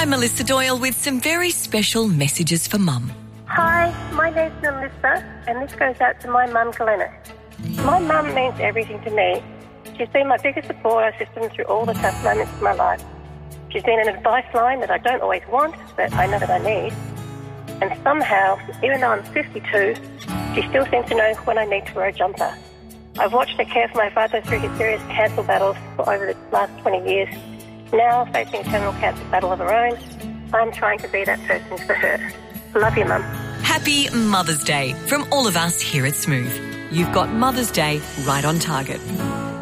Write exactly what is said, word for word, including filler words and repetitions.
I'm Melissa Doyle with some very special messages for Mum. Hi, my name's Melissa, and this goes out to my mum, Glennis. My mum means everything to me. She's been my biggest support system through all the tough moments of my life. She's been an advice line that I don't always want, but I know that I need. And somehow, even though I'm fifty-two, she still seems to know when I need to wear a jumper. I've watched her care for my father through his serious cancer battles for over the last twenty years. Now, facing a terminal cancer battle of her own, I'm trying to be that person for her. Love you, Mum. Happy Mother's Day from all of us here at Smooth. You've got Mother's Day right on target.